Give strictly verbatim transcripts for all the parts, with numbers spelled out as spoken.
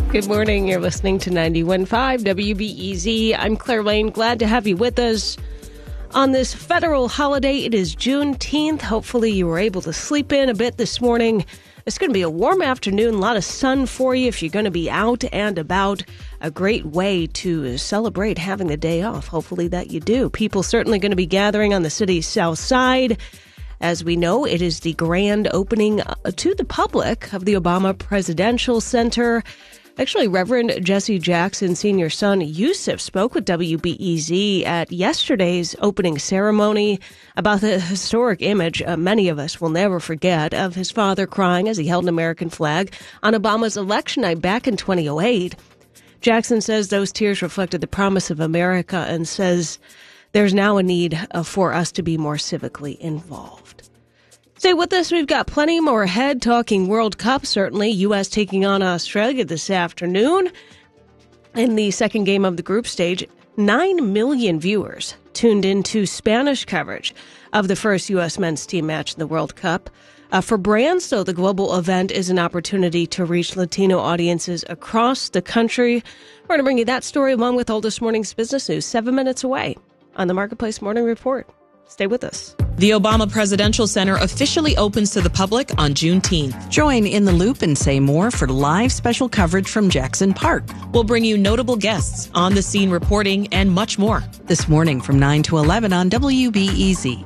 Good morning. You're listening to ninety-one point five W B E Z. I'm Claire Lane. Glad to have you with us on this federal holiday. It is Juneteenth. Hopefully you were able to sleep in a bit this morning. It's going to be a warm afternoon, a lot of sun for you if you're going to be out and about. A great way to celebrate having the day off. Hopefully that you do. People certainly going to be gathering on the city's south side. As we know, it is the grand opening to the public of the Obama Presidential Center. Actually, Reverend Jesse Jackson Senior's son, Yusuf, spoke with W B E Z at yesterday's opening ceremony about the historic image uh, many of us will never forget of his father crying as he held an American flag on Obama's election night back in twenty oh eight. Jackson says those tears reflected the promise of America and says there's now a need uh, for us to be more civically involved. Stay with us. We've got plenty more ahead, talking World Cup, certainly. U S taking on Australia this afternoon. In the second game of the group stage, nine million viewers tuned into Spanish coverage of the first U S men's team match in the World Cup. Uh, for brands, though, the global event is an opportunity to reach Latino audiences across the country. We're going to bring you that story along with all this morning's business news, seven minutes away on the Marketplace Morning Report. Stay with us. The Obama Presidential Center officially opens to the public on Juneteenth. Join In the Loop and Say More for live special coverage from Jackson Park. We'll bring you notable guests, on-the-scene reporting, and much more. This morning from nine to eleven on W B E Z.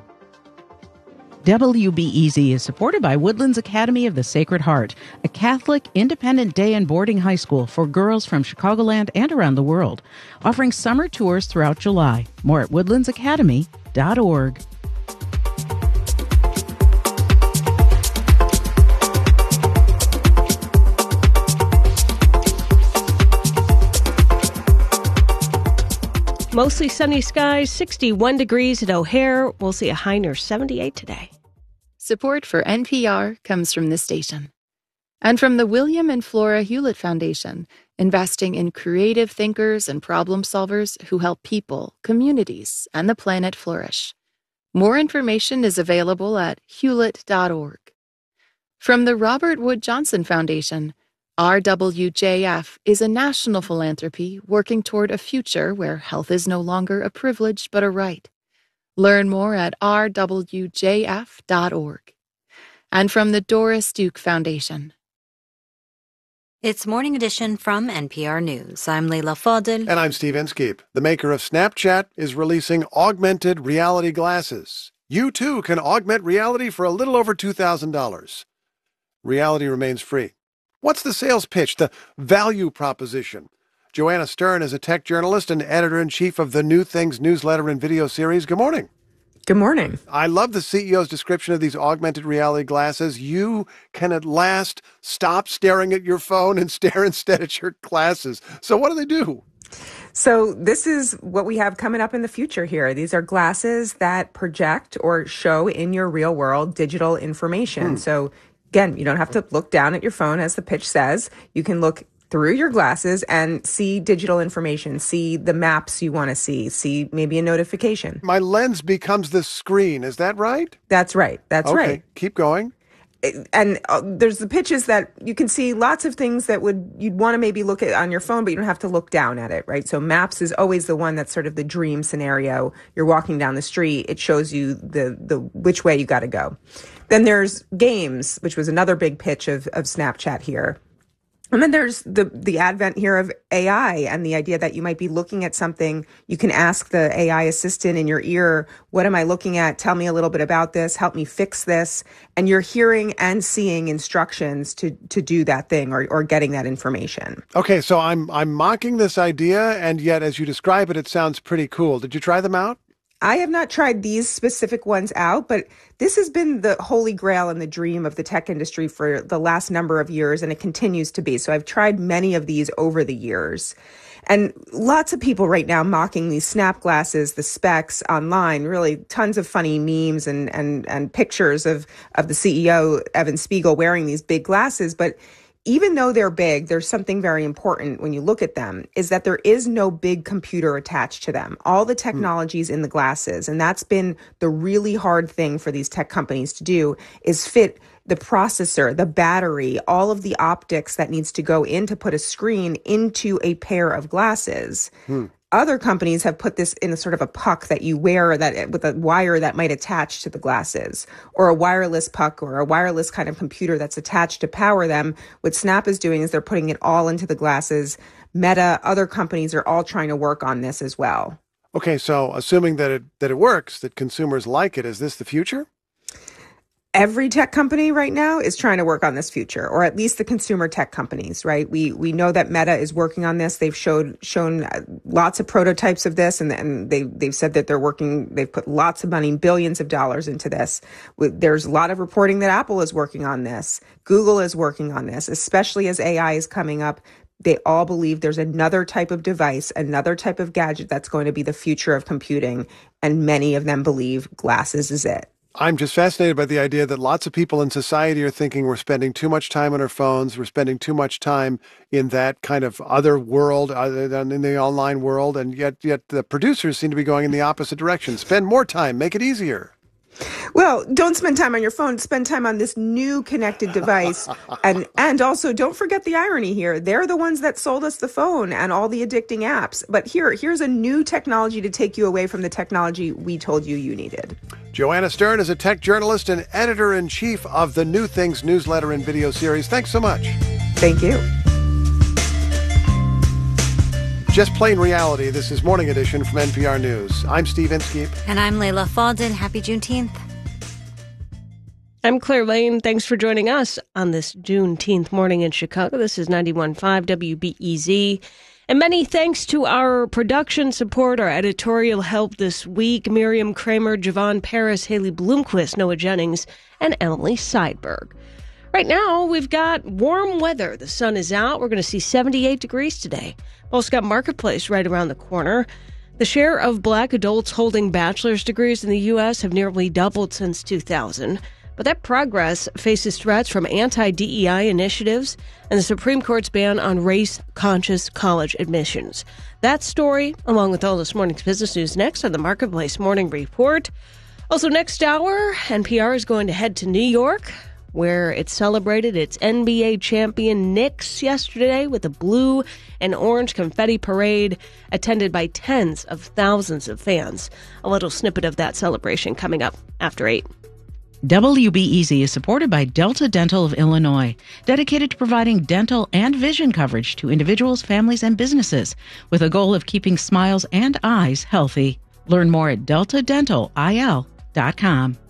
W B E Z is supported by Woodlands Academy of the Sacred Heart, a Catholic independent day and boarding high school for girls from Chicagoland and around the world, offering summer tours throughout July. More at woodlands academy dot org. Mostly sunny skies, sixty-one degrees at O'Hare. We'll see a high near seventy-eight today. Support for N P R comes from this station. And from the William and Flora Hewlett Foundation, investing in creative thinkers and problem solvers who help people, communities, and the planet flourish. More information is available at hewlett dot org. From the Robert Wood Johnson Foundation, R W J F is a national philanthropy working toward a future where health is no longer a privilege but a right. Learn more at r w j f dot org. And from the Doris Duke Foundation. It's Morning Edition from N P R News. I'm Leila Fadel. And I'm Steve Inskeep. The maker of Snapchat is releasing augmented reality glasses. You, too, can augment reality for a little over two thousand dollars. Reality remains free. What's the sales pitch, the value proposition? Joanna Stern is a tech journalist and editor-in-chief of the New Things newsletter and video series. Good morning. Good morning. I love the C E O's description of these augmented reality glasses. You can at last stop staring at your phone and stare instead at your glasses. So what do they do? So this is what we have coming up in the future here. These are glasses that project or show in your real world digital information. Hmm. So again, you don't have to look down at your phone, as the pitch says. You can look through your glasses and see digital information, see the maps you want to see, see maybe a notification. My lens becomes the screen. Is that right? That's right. That's okay. right. Keep going. And uh, there's the pitches that you can see lots of things that would you'd want to maybe look at on your phone, but you don't have to look down at it, right? So maps is always the one that's sort of the dream scenario. You're walking down the street. It shows you the the which way you got to go. Then there's games, which was another big pitch of, of Snapchat here. And then there's the the advent here of A I and the idea that you might be looking at something. You can ask the A I assistant in your ear, what am I looking at? Tell me a little bit about this. Help me fix this. And you're hearing and seeing instructions to to do that thing or, or getting that information. Okay, so I'm I'm mocking this idea, and yet as you describe it, it sounds pretty cool. Did you try them out? I have not tried these specific ones out, but this has been the holy grail and the dream of the tech industry for the last number of years, and it continues to be. So I've tried many of these over the years. And lots of people right now mocking these snap glasses, the specs online, really tons of funny memes and and and pictures of, of the C E O, Evan Spiegel, wearing these big glasses. But even though they're big, there's something very important when you look at them, is that there is no big computer attached to them. All the technology's in the glasses. And that's been the really hard thing for these tech companies to do, is fit the processor, the battery, all of the optics that needs to go in to put a screen into a pair of glasses. Hmm. Other companies have put this in a sort of a puck that you wear that with a wire that might attach to the glasses, or a wireless puck or a wireless kind of computer that's attached to power them. What Snap is doing is they're putting it all into the glasses. Meta, other companies are all trying to work on this as well. Okay, so assuming that it that it works, that consumers like it, is this the future? Every tech company right now is trying to work on this future, or at least the consumer tech companies, right? We we know that Meta is working on this. They've showed shown lots of prototypes of this, and, and they they've said that they're working. They've put lots of money, billions of dollars into this. There's a lot of reporting that Apple is working on this. Google is working on this, especially as A I is coming up. They all believe there's another type of device, another type of gadget that's going to be the future of computing, and many of them believe glasses is it. I'm just fascinated by the idea that lots of people in society are thinking we're spending too much time on our phones, we're spending too much time in that kind of other world, other than in the online world, and yet yet the producers seem to be going in the opposite direction. Spend more time, make it easier. Well, don't spend time on your phone. Spend time on this new connected device. And and also, don't forget the irony here. They're the ones that sold us the phone and all the addicting apps. But here, here's a new technology to take you away from the technology we told you you needed. Joanna Stern is a tech journalist and editor-in-chief of the New Things newsletter and video series. Thanks so much. Thank you. Just Plain Reality. This is Morning Edition from N P R News. I'm Steve Inskeep. And I'm Layla Fadel. Happy Juneteenth. I'm Claire Lane. Thanks for joining us on this Juneteenth morning in Chicago. This is ninety-one point five W B E Z. And many thanks to our production support, our editorial help this week, Miriam Kramer, Javon Paris, Haley Bloomquist, Noah Jennings, and Emily Seidberg. Right now, we've got warm weather. The sun is out. We're going to see seventy-eight degrees today. Also got Marketplace right around the corner. The share of black adults holding bachelor's degrees in the U S have nearly doubled since two thousand. But that progress faces threats from anti-D E I initiatives and the Supreme Court's ban on race-conscious college admissions. That story, along with all this morning's business news, next on the Marketplace Morning Report. Also next hour, N P R is going to head to New York, where it celebrated its N B A champion Knicks yesterday with a blue and orange confetti parade attended by tens of thousands of fans. A little snippet of that celebration coming up after eight. W B E Z is supported by Delta Dental of Illinois, dedicated to providing dental and vision coverage to individuals, families, and businesses with a goal of keeping smiles and eyes healthy. Learn more at delta dental I L dot com.